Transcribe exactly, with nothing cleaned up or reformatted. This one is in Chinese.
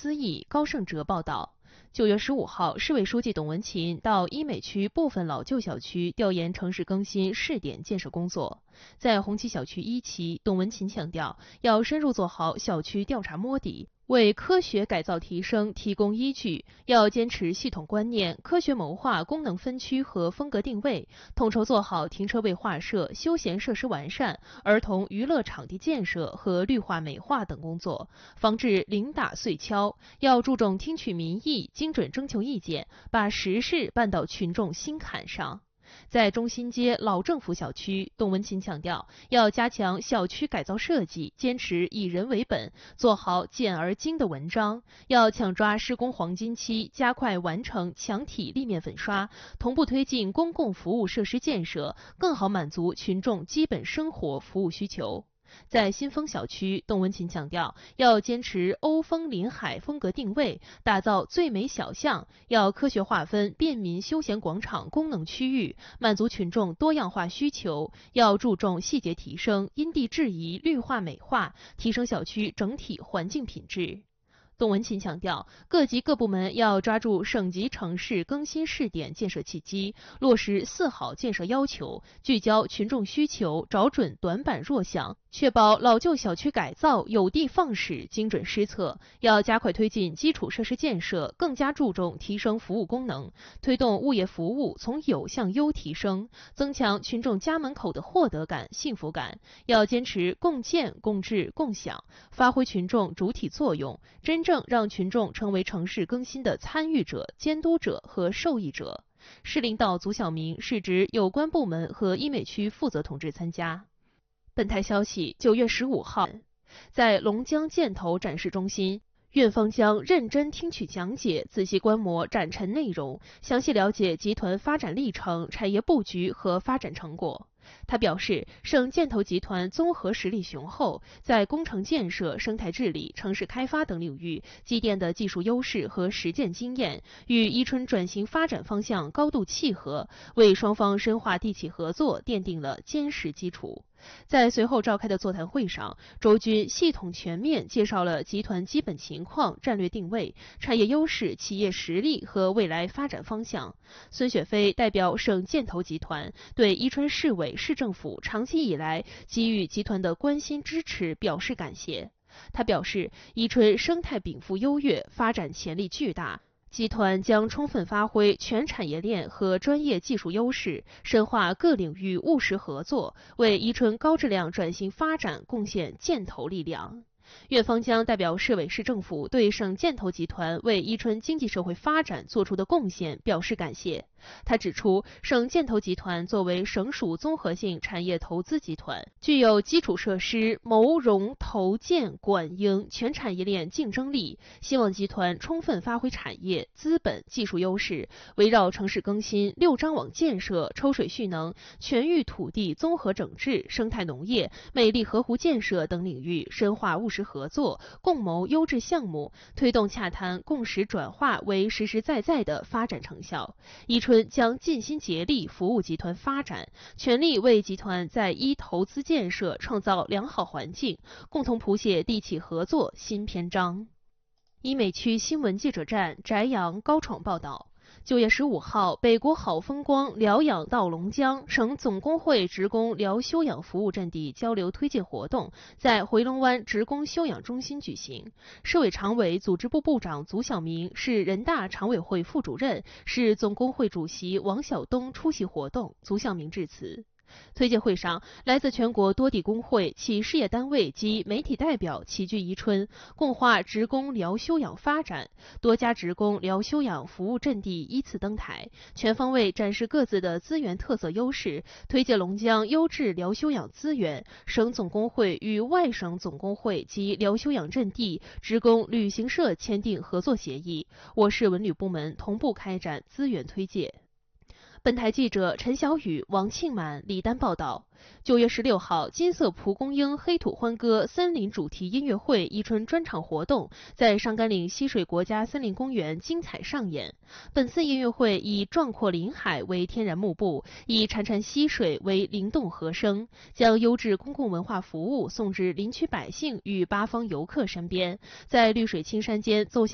思义、高胜哲报道。九月十五号，市委书记董文琴到医美区部分老旧小区调研城市更新试点建设工作。在红旗小区一期，董文琴强调，要深入做好小区调查摸底，为科学改造提升提供依据，要坚持系统观念，科学谋划功能分区和风格定位，统筹做好停车位划设、休闲设施完善、儿童娱乐场地建设和绿化美化等工作，防治零打碎敲。要注重听取民意，精准征求意见，把实事办到群众心坎上。在中心街老政府小区，董文琴强调，要加强小区改造设计，坚持以人为本，做好简而精的文章。要抢抓施工黄金期，加快完成墙体立面粉刷，同步推进公共服务设施建设，更好满足群众基本生活服务需求。在新丰小区，董文琴强调，要坚持欧风临海风格定位，打造最美小巷，要科学划分便民休闲广场功能区域，满足群众多样化需求。要注重细节提升，因地制宜绿化美化，提升小区整体环境品质。董文琴强调，各级各部门要抓住省级城市更新试点建设契机，落实四好建设要求，聚焦群众需求，找准短板弱项，确保老旧小区改造有的放矢、精准施策。要加快推进基础设施建设，更加注重提升服务功能，推动物业服务从有向优提升，增强群众家门口的获得感、幸福感。要坚持共建、共治、共享，发挥群众主体作用，真正让群众成为城市更新的参与者、监督者和受益者。市领导足晓明是指有关部门和医美区负责同志参加。本台消息，九月十五号，在龙江箭头展示中心，院方将认真听取讲解，仔细观摩展陈内容，详细了解集团发展历程、产业布局和发展成果。他表示，省箭头集团综合实力雄厚，在工程建设、生态治理、城市开发等领域积淀的技术优势和实践经验，与伊春转型发展方向高度契合，为双方深化地企合作奠定了坚实基础。在随后召开的座谈会上，周军系统全面介绍了集团基本情况、战略定位、产业优势、企业实力和未来发展方向。孙雪飞代表省箭头集团对伊春市委、市政府长期以来给予集团的关心支持表示感谢。他表示，伊春生态禀赋优越，发展潜力巨大。集团将充分发挥全产业链和专业技术优势，深化各领域务实合作，为伊春高质量转型发展贡献箭头力量。院方将代表市委市政府对省箭头集团为伊春经济社会发展做出的贡献表示感谢。他指出，省箭头集团作为省属综合性产业投资集团，具有基础设施、谋融投建管应全产业链竞争力，希望集团充分发挥产业、资本、技术优势，围绕城市更新、六张网建设、抽水蓄能、全域土地综合整治、生态农业、美丽河湖建设等领域深化务实合作，共谋优质项目，推动洽谈共识转化为实实在在的发展成效。伊春将尽心竭力服务集团发展，全力为集团在伊投资建设创造良好环境，共同谱写地企合作新篇章。医美区新闻记者站翟阳、高闯报道。九月十五号，北国好风光疗养到龙江省总工会职工疗休养服务阵地交流推介活动在回龙湾职工休养中心举行。市委常委、组织部部长足晓明、市人大常委会副主任、市总工会主席王晓东出席活动。足晓明致辞。推介会上，来自全国多地工会、企事业单位及媒体代表齐聚宜春，共话职工疗休养发展。多家职工疗休养服务阵地依次登台，全方位展示各自的资源特色优势，推介龙江优质疗休养资源。省总工会与外省总工会及疗休养阵地职工旅行社签订合作协议，我市文旅部门同步开展资源推介。本台记者陈小雨、王庆满、李丹报道。九月十六号，金色蒲公英黑土欢歌森林主题音乐会伊春专场活动在上甘岭溪水国家森林公园精彩上演。本次音乐会以壮阔林海为天然幕布，以潺潺溪水为灵动和声，将优质公共文化服务送至林区百姓与八方游客身边，在绿水青山间奏响